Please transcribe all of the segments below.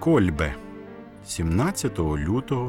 Кольбе. 17 лютого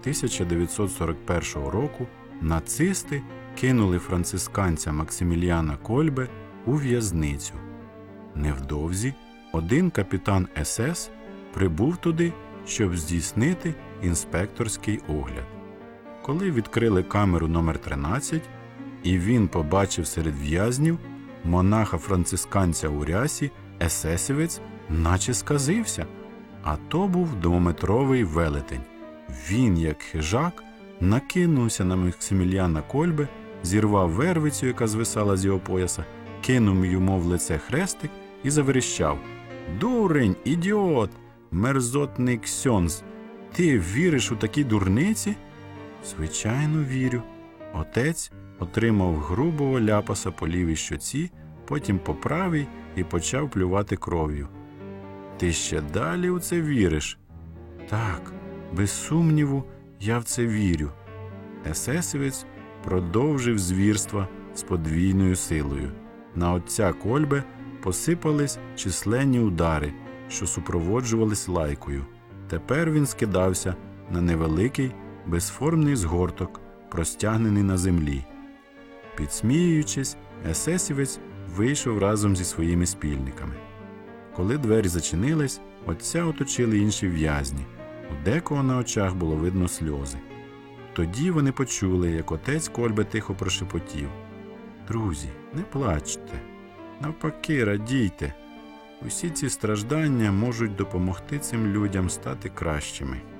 1941 року нацисти кинули францисканця Максиміліана Кольбе у в'язницю. Невдовзі один капітан СС прибув туди, щоб здійснити інспекторський огляд. Коли відкрили камеру номер 13, і він побачив серед в'язнів монаха-францисканця у рясі, есесівець наче сказився. А то був двометровий велетень. Він, як хижак, накинувся на Максиміліана Кольбе, зірвав вервицю, яка звисала з його пояса, кинув йому в лице хрестик і заверещав: «Дурень, ідіот, мерзотний ксьондз, ти віриш у такі дурниці?» «Звичайно, вірю». Отець отримав грубого ляпаса по лівій щоці, потім по правій і почав плювати кров'ю. «Ти ще далі у це віриш?» «Так, без сумніву, я в це вірю». Есесівець продовжив звірства з подвійною силою. На отця Кольбе посипались численні удари, що супроводжувались лайкою. Тепер він скидався на невеликий, безформний згорток, простягнений на землі. Підсміюючись, есесівець вийшов разом зі своїми спільниками. Коли двері зачинились, отця оточили інші в'язні. У декого на очах було видно сльози. Тоді вони почули, як отець Кольбе тихо прошепотів: «Друзі, не плачте. Навпаки, радійте. Усі ці страждання можуть допомогти цим людям стати кращими».